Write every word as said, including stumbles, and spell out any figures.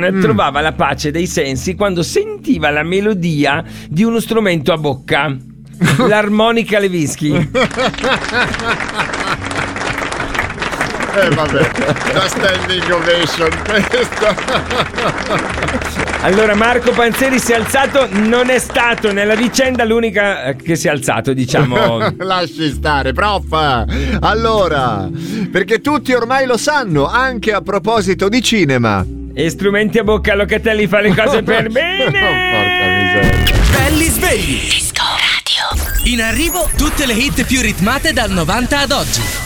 John mm. trovava la pace dei sensi quando sentiva la melodia di uno strumento a bocca, l'armonica Levinsky. Eh vabbè, la standing ovation questa. Allora Marco Panzeri si è alzato, non è stato nella vicenda l'unica che si è alzato, diciamo. Lasci stare, prof. Allora, perché tutti ormai lo sanno, anche a proposito di cinema. E strumenti a bocca, Locatelli fa le cose per bene. Porca miseria. Belli svegli. Disco Radio. In arrivo tutte le hit più ritmate dal novanta ad oggi.